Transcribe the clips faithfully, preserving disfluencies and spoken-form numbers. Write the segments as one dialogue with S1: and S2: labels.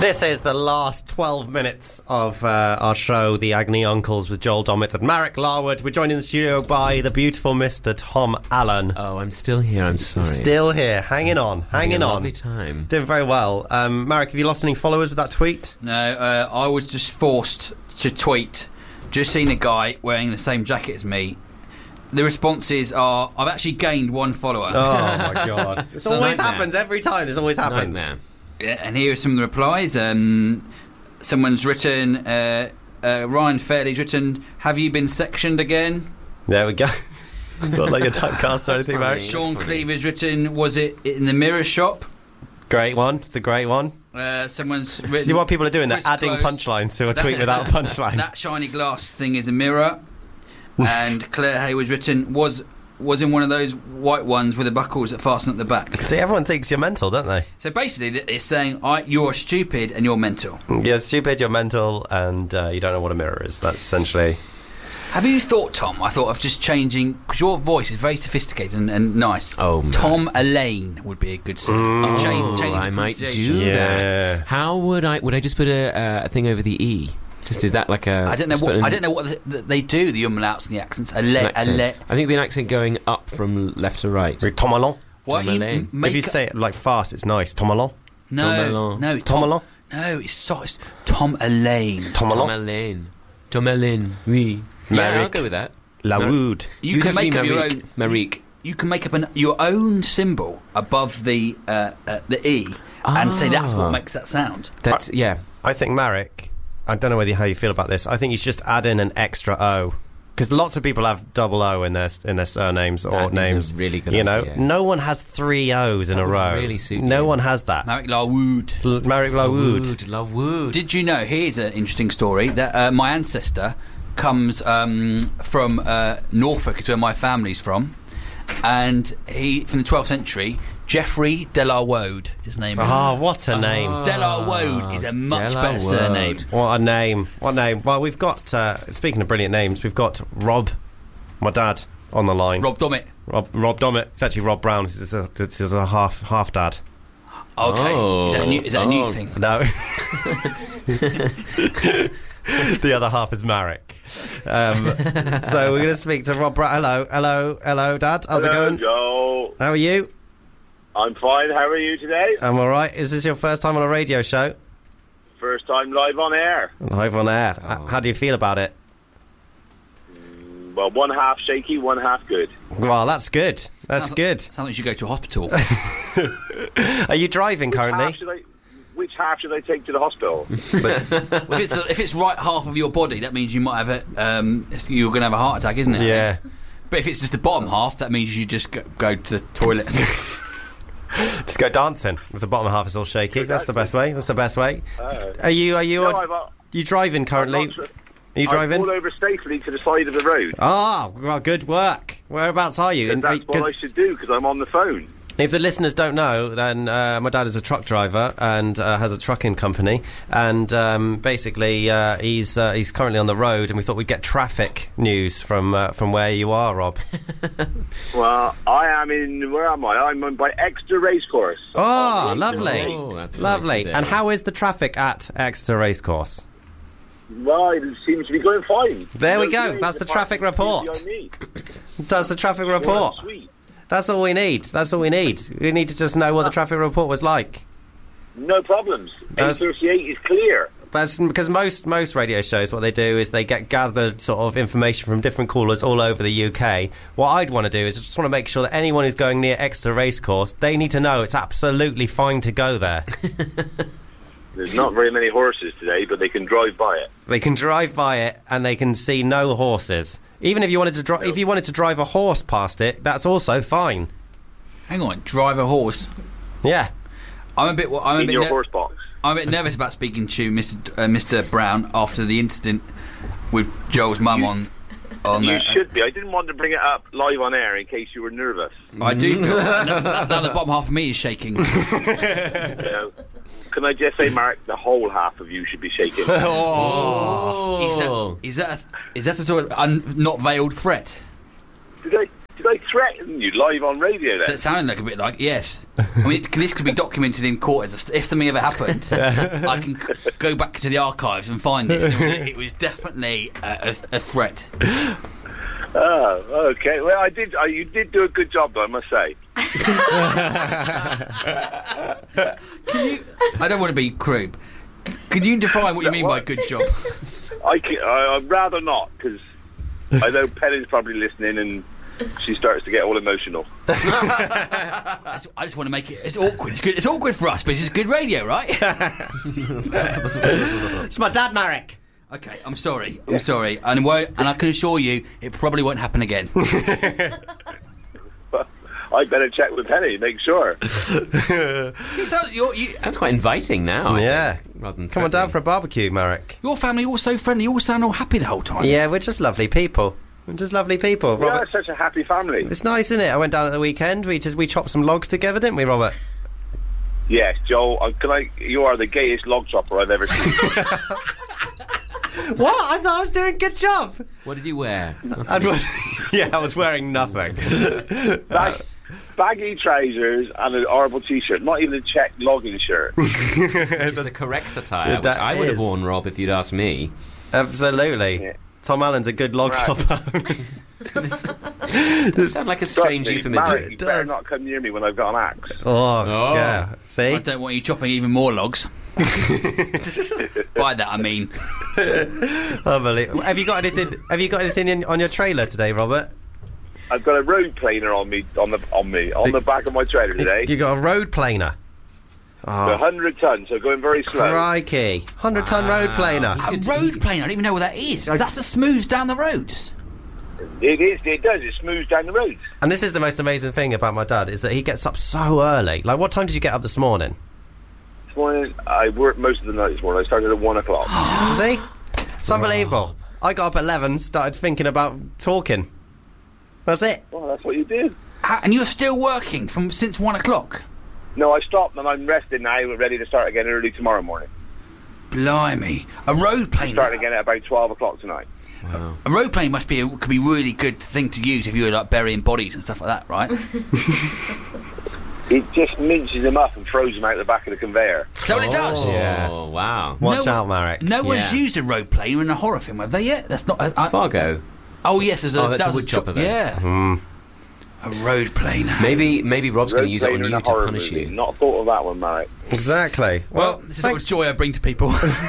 S1: This is the last twelve minutes of uh, our show, The Agony Uncles, with Joel Dommett and Marek Larwood. We're joined in the studio by the beautiful Mister Tom Allen.
S2: Oh, I'm still here, I'm sorry.
S1: Still here, hanging on, hanging
S2: Having a
S1: on.
S2: lovely time.
S1: Doing very well. Um, Marek, have you lost any followers with that tweet?
S3: No, uh, I was just forced to tweet. Just seen a guy wearing the same jacket as me. The responses are, I've actually gained one follower.
S1: Oh, my God. This always happens every time. This always happens.
S2: Nightmare.
S3: Yeah, and here are some of the replies. Um, someone's written, uh, uh, Ryan Fairley's written, have you been sectioned again?
S1: There we go. Not like a typecast or anything, Marek.
S3: Sean Cleaver's written, was it in the mirror shop?
S1: Great one. It's a great one.
S3: Uh, someone's written...
S1: See what people are doing? They're
S3: Chris
S1: adding
S3: Close.
S1: punchlines to a tweet without a punchline.
S3: That shiny glass thing is a mirror. And Claire Hayward's written, was was in one of those white ones with the buckles that fasten at the back.
S1: See, everyone thinks you're mental, don't they?
S3: So basically, it's saying I, you're stupid and you're mental.
S1: You're stupid, you're mental, and uh, you don't know what a mirror is. That's essentially...
S3: Have you thought, Tom, I thought of just changing, because your voice is very sophisticated and, and nice.
S2: Oh, man.
S3: Tom Elaine would be a good say.
S2: Oh,
S3: change, change
S2: I might do
S3: pronunciation.
S1: Yeah.
S2: that. How would I... Would I just put a, uh, a thing over the E? Just, is that like a...
S3: I don't know
S2: just
S3: what
S2: put an-
S3: I don't know what the, the, they do, the umlauts and the accents. Ale,
S2: an accent.
S3: ale.
S2: I think it'd be an accent going up from left to right.
S1: Tom Allen.
S3: Why
S2: Tom
S3: don't you
S2: Elaine.
S3: m- make
S1: If you
S3: a-
S1: say it like fast, it's nice. Tom Allen.
S3: no,
S2: Tom Elaine.
S3: no, it's
S1: Tom
S3: Tom,
S1: Allen?
S3: no, it's, so, it's Tom Elaine.
S1: Tom
S2: Tom
S1: Allen.
S2: Elaine. Tom Elaine. Oui. Yeah, I'll
S1: Marek.
S2: go with that.
S1: Lawood.
S3: You
S2: You'd
S3: can
S2: have to
S3: make
S2: be
S3: up your
S2: Marique.
S3: own.
S2: Marique.
S3: You can make up an, your own symbol above the uh, uh, the E and say that's what
S2: Ah.
S3: makes that sound.
S2: That's... Yeah.
S1: I think Marek, I don't know whether how you feel about this. I think you should just add in an extra O. Because lots of people have double O in their in their surnames or
S2: That is a
S1: names.
S2: really good
S1: You know,
S2: idea.
S1: no one has three O's in
S2: That
S1: a
S2: would
S1: row.
S2: really suit
S1: no
S2: you.
S1: one has that.
S3: Marek Larwood.
S1: L- Marek Lawood.
S2: Lawood. Lawood.
S3: Did you know? Here's an interesting story that uh, my ancestor comes um, from uh, Norfolk, is where my family's from, and he from the twelfth century. Geoffrey de la Wode, his name is.
S1: Oh, what a name.
S3: De la Wode is a much
S2: De La
S3: better
S2: Wode.
S3: surname.
S1: What a name. What a name. Well, we've got, uh, speaking of brilliant names, we've got Rob, my dad, on the line.
S3: Rob Dommett.
S1: Rob, Rob Dommett. It's actually Rob Brown. This is a, this is a half half dad.
S3: Okay,
S2: Oh.
S3: is that a new, is that a new
S2: Oh.
S3: thing?
S1: No. The other half is Marek. Um, so we're going to speak to Rob Brown. Hello, hello, hello, Dad. How's
S4: Hello,
S1: it going?
S4: Joe.
S1: How are you?
S4: I'm fine. How are you today?
S1: I'm all right. Is this your first time on a radio show?
S4: First time live on air.
S1: Live on air. H- How do you feel about it?
S4: Well, one half shaky, one half good.
S1: Well, that's good. That's
S3: Sounds-
S1: good.
S3: Sounds like you should go to a hospital.
S1: Are you driving
S4: Half
S1: currently?
S4: should I, which half should I take to the hospital?
S3: Well, if it's the, if it's right half of your body, that means you might have a um, you're going to have a heart attack, isn't it?
S1: Yeah.
S3: But if it's just the bottom half, that means you just go, go to the toilet.
S1: Just go dancing. If the bottom half is all shaky, that's the best way. That's the best way. Are you? Are you?
S4: No,
S1: Are
S4: I've, uh,
S1: you driving currently?
S4: I'm not-
S1: Are you
S4: I
S1: driving?
S4: pulled over safely to the side of the road.
S1: Ah, well, good work. Whereabouts are you?
S4: And that's
S1: uh,
S4: what I
S1: 'cause
S4: should do because I'm on the phone.
S1: If the listeners don't know, then uh, my dad is a truck driver and uh, has a trucking company, and um, basically uh, he's uh, he's currently on the road, and we thought we'd get traffic news from uh, from where you are, Rob.
S4: Well, I am in. Where am I? I'm on by Exeter Racecourse.
S1: Oh,
S4: On
S1: lovely,
S2: Oh, that's
S1: lovely.
S2: nice today.
S1: And how is the traffic at Exeter Racecourse?
S4: Well, it seems to be going fine.
S1: There we
S4: No
S1: go.
S4: delays
S1: That's the
S4: apart
S1: traffic
S4: from
S1: report.
S4: the on me.
S1: That's the traffic
S4: Well,
S1: report.
S4: sweet.
S1: That's all we need. That's all we need. We need to just know what the traffic report was like.
S4: No problems. A
S1: That's-
S4: thirty-eight is clear.
S1: That's because most most radio shows, what they do is they get gathered sort of information from different callers all over the U K. What I'd want to do is just want to make sure that anyone who's going near Exeter Racecourse, they need to know it's absolutely fine to go there.
S4: There's not very many horses today, but they can drive by it.
S1: They can drive by it and they can see no horses. Even if you wanted to dri- if you wanted to drive a horse past it, that's also fine.
S3: Hang on, drive a horse.
S1: Yeah.
S3: I'm a bit. I'm a
S4: In
S3: bit.
S4: your
S3: ner-
S4: horse box.
S3: I'm a bit nervous about speaking to Mister D- uh, Mister Brown after the incident with Joel's mum on. On
S4: You
S3: uh,
S4: should be. I didn't want to bring it up live on air in case you were nervous.
S3: I do feel now, now the bottom half of me is shaking.
S4: You know, can I just say, Mark, the whole half of you should be shaking.
S3: Oh, is that is that a, is that a sort of un, not veiled threat?
S4: Did I Did I threaten you live on radio then?
S3: That sounded like a bit like, yes. I mean, it, this could be documented in court as a st- if something ever happened. I can c- go back to the archives and find this. It was, it was definitely a, a, a threat.
S4: Oh, okay. Well, I did. I, you did do a good job, though, I must say.
S3: Can you, I don't want to be crude. C- Can you define what you mean by good job?
S4: I can, I, I'd rather not, because I know Penny's probably listening and she starts to get all emotional.
S3: I just, I just want to make it. It's awkward. It's good. It's awkward for us, but it's good radio, right?
S1: It's my dad, Marek.
S3: Okay, I'm sorry. I'm sorry, and it won't, and I can assure you, it probably won't happen again.
S4: I better check with Penny, make sure.
S3: You sound, you're, you,
S2: Sounds quite inviting now. I
S1: Yeah.
S2: think, rather than
S1: Come on down
S2: threatening.
S1: for a barbecue, Marek.
S3: your family all so friendly. You all sound all happy the whole time.
S1: Yeah, we're just lovely people. We're just lovely people.
S4: We are
S1: Robert,
S4: such a happy family.
S1: it's nice, isn't it? I went down at the weekend. We just we chopped some logs together, didn't we, Robert?
S4: Yes, Joe. Uh, can I? You are the gayest log chopper I've ever seen.
S1: What? I thought I was doing a good job.
S2: What did you wear?
S1: I was, yeah, I was wearing nothing.
S4: Bag, baggy trousers and an horrible T-shirt. Not even a check logging shirt.
S2: Just the correct attire, which
S1: That
S2: I would have
S1: is.
S2: worn, Rob, if you'd asked me.
S1: Absolutely.
S4: Yeah.
S1: Tom Allen's a good log
S4: Right.
S1: chopper.
S2: This sounds like a strange
S4: Trust me,
S2: euphemism.
S4: Marek, you
S1: It
S4: better
S1: does.
S4: not come near me when I've got an axe.
S1: oh,
S2: Oh.
S1: yeah. See?
S3: I don't want you chopping even more logs. By that I mean,
S1: Unbelievable. Have you got anything? Have you got anything in, on your trailer today, Robert?
S4: I've got a road planer on me, on the on me, on the back of my trailer today.
S1: You got a road planer.
S4: A
S1: Oh,
S4: hundred tons, so going very slow.
S1: crikey! Hundred ton road planer.
S3: a road plane. I don't even know what that is. That's the smooth down the roads.
S4: It is. It does. It smooths down the roads.
S1: And this is the most amazing thing about my dad is that he gets up so early. Like, what time did you get up this morning?
S4: This morning, I worked most of the night this morning. I started at one o'clock.
S1: See? It's unbelievable. I got up at eleven, started thinking about talking. That's it.
S4: Well, that's what you did.
S3: How, and you're still working from since one o'clock.
S4: No, I stopped and I'm resting now. We're ready to start again early tomorrow morning.
S3: Blimey, a road plane.
S4: Starting again at about twelve o'clock tonight.
S2: Wow.
S3: A road plane must be a, could be a really good thing to use if you were like burying bodies and stuff like that, right?
S4: It just minces them up and throws them out the back of the conveyor.
S3: Is that what it does?
S1: Yeah.
S2: Oh, wow.
S1: Watch
S3: No
S1: out,
S3: one-
S1: Marek.
S3: No one's
S2: Yeah.
S3: used a road plane in a horror film, have they yet? That's not. I, I,
S2: Fargo.
S3: oh yes, there's a,
S2: Oh, that's
S3: that
S2: a
S3: was
S2: wood chopper
S3: jo-
S2: then.
S3: Yeah,
S1: Hmm.
S3: a road plane.
S2: Maybe maybe Rob's going to
S4: Road
S2: use it on
S4: planer in
S2: you
S4: a
S2: to
S4: horror
S2: punish
S4: movie.
S2: you.
S4: Not thought of that one, Marek.
S1: Exactly.
S3: Well,
S1: Well,
S3: this is the sort
S1: thanks,
S3: of joy I bring to people.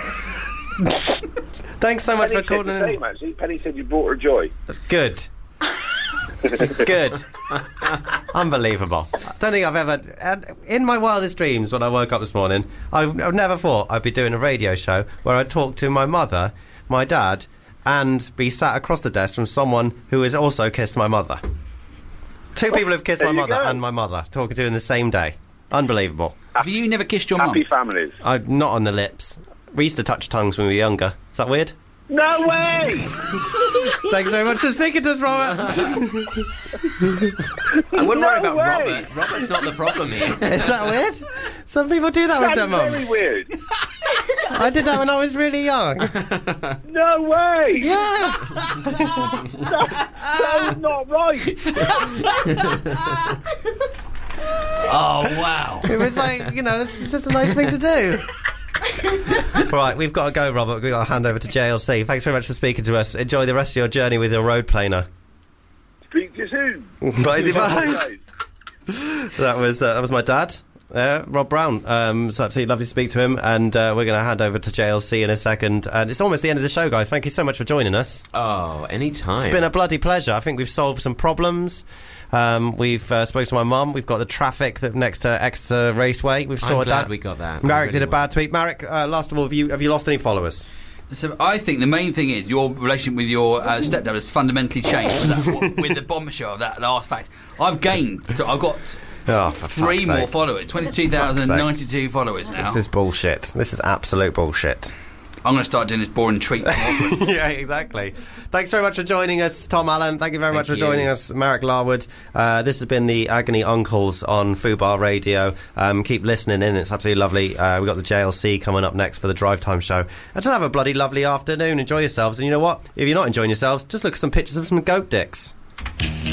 S1: thanks so much
S4: Penny
S1: for
S4: said
S1: calling
S4: the
S1: in.
S4: same, actually. Penny said you brought her joy.
S1: Good. Good. Unbelievable. I don't think I've ever... and in my wildest dreams, when I woke up this morning, I, I never thought I'd be doing a radio show where I'd talk to my mother, my dad, and be sat across the desk from someone who has also kissed my mother. Two people have kissed
S4: There
S1: my
S4: you
S1: mother
S4: go.
S1: and my mother, talking to in the same day. Unbelievable.
S3: Have you never kissed your mum?
S4: Happy families.
S1: I'm not on the lips. We used to touch tongues when we were younger. Is that weird?
S4: No way!
S1: Thanks very much for speaking to us, Robert.
S2: I wouldn't
S4: No
S2: worry about
S4: way.
S2: Robert. Robert's not the problem here.
S1: Is that weird? Some people do that with their
S4: That's very
S1: mums.
S4: weird.
S1: I did that when I was really young.
S4: No way!
S1: Yeah.
S4: That is not right.
S3: Oh wow!
S1: It was like, you know, it's just a nice thing to do. Right, we've got to go, Robert. We've got to hand over to J L C. Thanks very much for speaking to us. Enjoy the rest of your journey with your road planer.
S4: Speak to you soon.
S1: Bye, bye.
S4: Guys.
S1: That was uh, that was my dad, uh, Rob Brown. Um, it's absolutely lovely to speak to him, and uh, we're going to hand over to J L C in a second. And it's almost the end of the show, guys. Thank you so much for joining us.
S2: Oh, anytime.
S1: It's been a bloody pleasure. I think we've solved some problems. Um, we've uh, spoken to my mum. We've got the traffic that next to Exeter Raceway. We've
S2: I'm
S1: sorted
S2: glad
S1: that.
S2: we got that. I
S1: Marek
S2: really
S1: did a
S2: was.
S1: bad tweet. Marek, uh, last of all, have you have you lost any followers?
S3: So I think the main thing is your relationship with your uh, stepdad has fundamentally changed with, that, with the bombshell of that last fact. I've gained. So I've got
S1: Oh, for
S3: three
S1: fuck's
S3: more
S1: sake.
S3: followers. Twenty-two thousand ninety-two followers now.
S1: This is bullshit. This is absolute bullshit.
S3: I'm going to start doing this boring treat.
S1: Yeah, exactly. Thanks very much for joining us, Tom Allen. Thank you very
S2: Thank
S1: much for
S2: you.
S1: joining us, Marek Larwood. Uh, this has been the Agony Uncles on Fubar Radio. Um, keep listening in. It's absolutely lovely. Uh, we've got the J L C coming up next for the Drive Time Show. And just have a bloody lovely afternoon. Enjoy yourselves. And you know what? If you're not enjoying yourselves, just look at some pictures of some goat dicks.